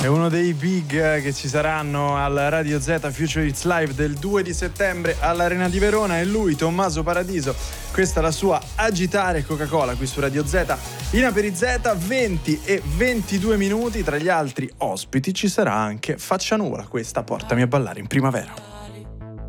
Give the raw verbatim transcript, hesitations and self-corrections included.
È uno dei big che ci saranno al Radio Z Future Hits Live del due di settembre all'Arena di Verona. È lui, Tommaso Paradiso. Questa è la sua Agitare Coca-Cola qui su Radio Z. In Aperi Z, venti e ventidue minuti. Tra gli altri ospiti ci sarà anche Faccia Nuvola. Questa Portami a ballare in primavera.